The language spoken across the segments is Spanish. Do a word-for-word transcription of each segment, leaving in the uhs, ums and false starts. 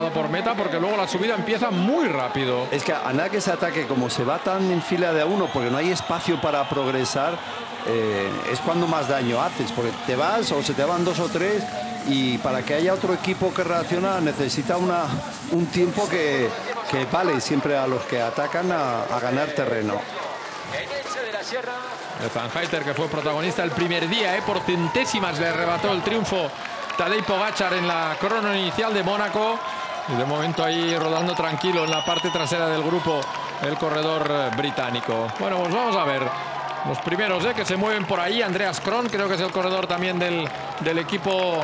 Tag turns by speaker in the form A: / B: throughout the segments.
A: por meta, porque luego la subida empieza muy rápido.
B: Es que a nada que se ataque, como se va tan en fila de a uno, porque no hay espacio para progresar, eh, es cuando más daño haces, porque te vas o se te van dos o tres, y para que haya otro equipo que reacciona necesita una, un tiempo que, que vale siempre a los que atacan a, a ganar terreno.
A: El Zandhuyter, que fue protagonista el primer día, eh, por centésimas le arrebató el triunfo Tadej Pogačar en la crono inicial de Mónaco. Y de momento ahí rodando tranquilo en la parte trasera del grupo el corredor británico. Bueno, pues vamos a ver los primeros eh, que se mueven por ahí. Andreas Kron, creo que es el corredor también del, del equipo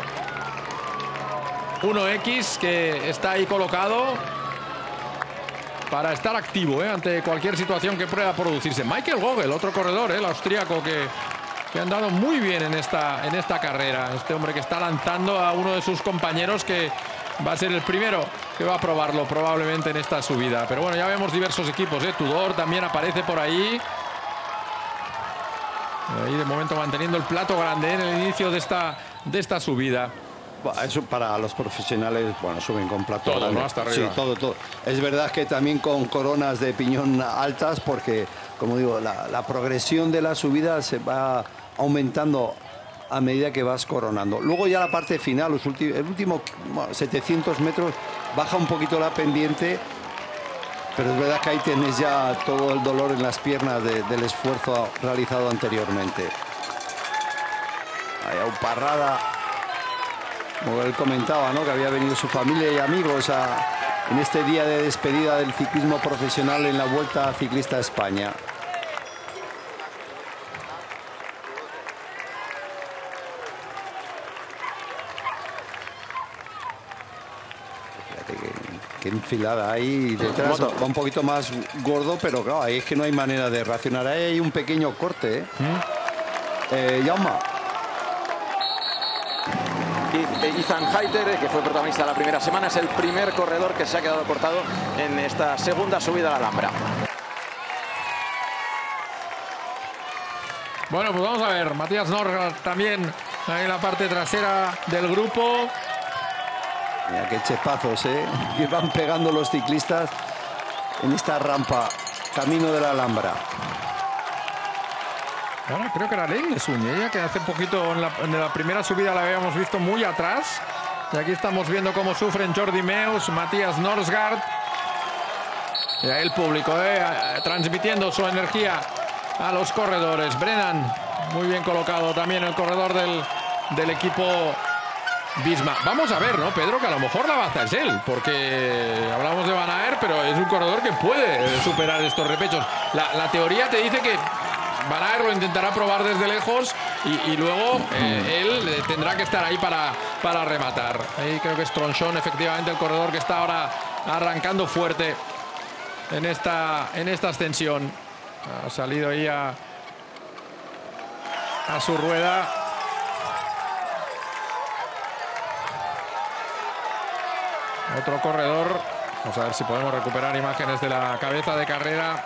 A: uno equis, que está ahí colocado para estar activo eh, ante cualquier situación que pueda producirse. Michael Gogel, otro corredor, eh, el austríaco, que, que ha andado muy bien en esta, en esta carrera. Este hombre que está lanzando a uno de sus compañeros, que va a ser el primero que va a probarlo probablemente en esta subida. Pero bueno, ya vemos diversos equipos, ¿eh? Tudor también aparece por ahí. Ahí de momento manteniendo el plato grande en el inicio de esta, de esta subida.
B: Eso para los profesionales, bueno, suben con plato
A: todo,
B: grande.
A: ¿no? Hasta arriba.
B: Sí, todo, todo. Es verdad que también con coronas de piñón altas, porque, como digo, la, la progresión de la subida se va aumentando a medida que vas coronando. Luego ya la parte final, los últimos, el último bueno, setecientos metros, baja un poquito la pendiente, pero es verdad que ahí tienes ya todo el dolor en las piernas de, del esfuerzo realizado anteriormente. Ahí a Parrada, como él comentaba, ¿no?, que había venido su familia y amigos a, en este día de despedida del ciclismo profesional en la Vuelta Ciclista a España. Qué enfilada ahí detrás, va un poquito más gordo, pero claro, ahí es que no hay manera de reaccionar. Ahí hay un pequeño corte, ¿eh? ¿Mm? eh Jaume.
C: Y Zandhuyter, que fue protagonista de la primera semana, es el primer corredor que se ha quedado cortado en esta segunda subida a la Alhambra.
A: Bueno, pues vamos a ver. Matías Norgard también ahí en la parte trasera del grupo.
B: Mira qué chepazos, ¿eh?, que van pegando los ciclistas en esta rampa, camino de la Alhambra.
A: Bueno, creo que era Leine Suñé, que hace poquito en la, en la primera subida la habíamos visto muy atrás. Y aquí estamos viendo cómo sufren Jordi Meus, Matías Norgard. Y ahí el público, eh, transmitiendo su energía a los corredores. Brennan, muy bien colocado también el corredor del, del equipo Visma. Vamos a ver, ¿no, Pedro? Que a lo mejor la baza es él, porque hablamos de Van Aert, pero es un corredor que puede superar estos repechos. La, la teoría te dice que Van Aert lo intentará probar desde lejos y, y luego eh, él tendrá que estar ahí para, para rematar. Ahí creo que es Tronchón, efectivamente, el corredor que está ahora arrancando fuerte en esta, en esta ascensión. Ha salido ahí a, a su rueda. Otro corredor. Vamos a ver si podemos recuperar imágenes de la cabeza de carrera.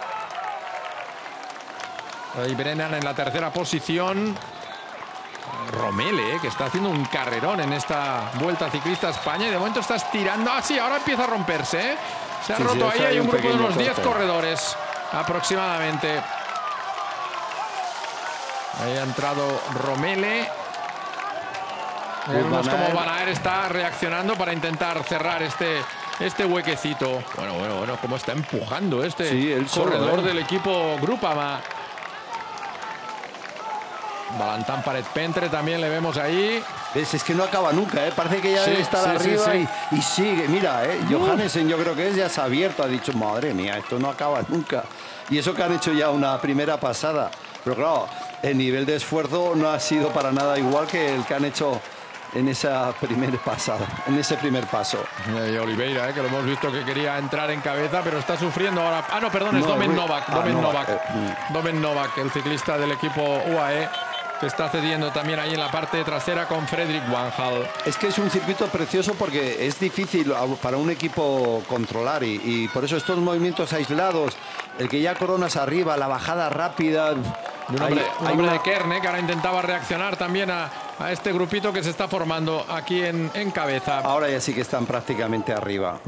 A: Ahí Brennan en la tercera posición. Romele, eh, que está haciendo un carrerón en esta Vuelta Ciclista a España. Y de momento está estirando. Ah, sí, ahora empieza a romperse. ¿eh? Se ha
B: sí,
A: roto
B: sí,
A: ahí. Hay un,
B: un
A: grupo de unos diez
B: corte.
A: corredores aproximadamente. Ahí ha entrado Romele. Vemos cómo Van Aert está reaccionando para intentar cerrar este, este huequecito. Bueno, bueno, bueno, cómo está empujando este
B: sí, el
A: corredor
B: solo, ¿eh?
A: del equipo Groupama. Valentán Paret-Pentre también le vemos ahí.
B: ¿Ves? Es que no acaba nunca, ¿eh? Parece que ya
A: Sí,
B: debe estar
A: sí,
B: arriba
A: sí, sí.
B: Y, y sigue. Mira, ¿eh?
A: Uh.
B: Johannesen, yo creo que es, ya se ha abierto, ha dicho, madre mía, esto no acaba nunca. Y eso que han hecho ya una primera pasada. Pero claro, el nivel de esfuerzo no ha sido para nada igual que el que han hecho en esa primera pasada, en ese primer paso.
A: Y Oliveira, eh, que lo hemos visto que quería entrar en cabeza, pero está sufriendo ahora. Ah, no, perdón, es
B: No,
A: Domen
B: Ruiz.
A: Novak.
B: Ah,
A: Domen
B: Novak,
A: Novak.
B: eh,
A: Domen Novak, el ciclista del equipo U A E, que está cediendo también ahí en la parte trasera con Fredrik Van Hal.
B: Es que es un circuito precioso porque es difícil para un equipo controlar y, y por eso estos movimientos aislados, el que ya coronas arriba, la bajada rápida.
A: Un hombre,
B: hay,
A: un
B: hay
A: hombre
B: una...
A: de Kern, eh, que ahora intentaba reaccionar también a, a este grupito que se está formando aquí en, en cabeza.
B: Ahora ya sí que están prácticamente arriba.